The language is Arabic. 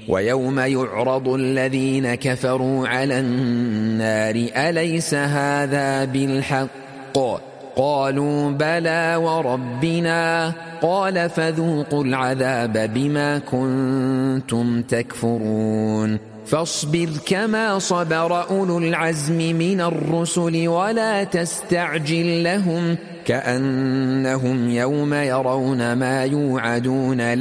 ويوم يعرض الذين كفروا على النار أليس هذا بالحق؟ قالوا بلى وربنا. قال فذوقوا العذاب بما كنتم تكفرون. فاصبر كما صبر أولو العزم من الرسل ولا تستعجل لهم كأنهم يوم يرون ما يوعدون